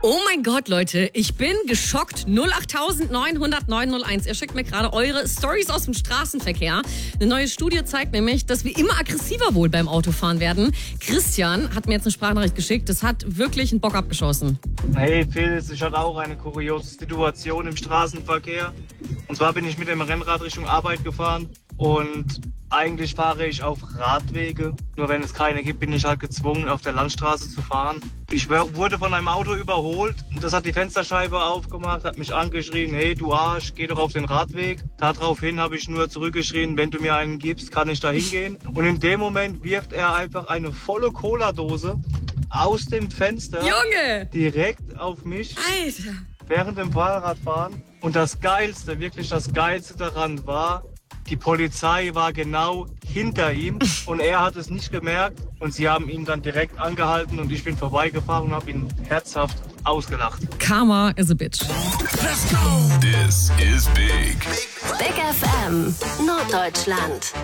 Oh mein Gott, Leute, ich bin geschockt. 08900 901. Ihr schickt mir gerade eure Stories aus dem Straßenverkehr. Eine neue Studie zeigt nämlich, dass wir immer aggressiver wohl beim Autofahren werden. Christian hat mir jetzt eine Sprachnachricht geschickt. Das hat wirklich einen Bock abgeschossen. Hey Phil, ich hatte auch eine kuriose Situation im Straßenverkehr. Und zwar bin ich mit dem Rennrad Richtung Arbeit gefahren. Und eigentlich fahre ich auf Radwege. Nur wenn es keine gibt, bin ich halt gezwungen, auf der Landstraße zu fahren. Ich wurde von einem Auto überholt. Das hat die Fensterscheibe aufgemacht, hat mich angeschrien, hey du Arsch, geh doch auf den Radweg. Daraufhin habe ich nur zurückgeschrien, wenn du mir einen gibst, kann ich da hingehen. Und in dem Moment wirft er einfach eine volle Cola-Dose aus dem Fenster Junge! direkt auf mich. Alter! Während dem Fahrradfahren. Und das Geilste, wirklich das Geilste daran war, die Polizei war genau hinter ihm und er hat es nicht gemerkt und sie haben ihn dann direkt angehalten und ich bin vorbeigefahren und habe ihn herzhaft ausgelacht. Karma is a bitch. Let's go! This is Big. Big FM, Norddeutschland.